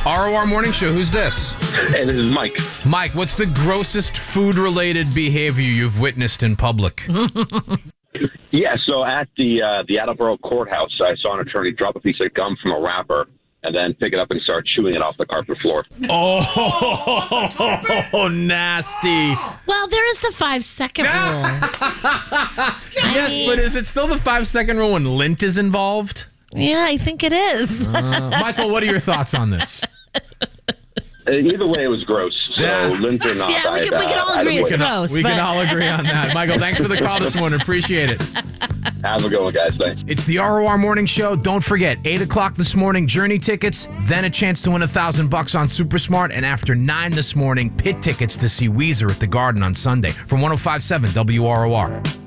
ROR Morning Show, who's this? Hey, this is Mike. Mike, what's the grossest food-related behavior you've witnessed in public? Yeah, so at the Attleboro Courthouse, I saw an attorney drop a piece of gum from a wrapper and then pick it up and start chewing it off the carpet floor. Oh, nasty. Well, there is the 5-second rule. Yes, but is it still the 5-second rule when lint is involved? Yeah, I think it is. Michael, what are your thoughts on this? Either way, it was gross. So, Yeah. lint or not. Yeah, we can all agree it's gross. We but... can all agree on that. Michael, thanks for the call this morning. Appreciate it. Have a good one, guys. Thanks. It's the ROR Morning Show. Don't forget, 8 o'clock this morning, Journey tickets, then a chance to win $1,000 on Super Smart, and after 9 this morning, pit tickets to see Weezer at the Garden on Sunday from 105.7 WROR.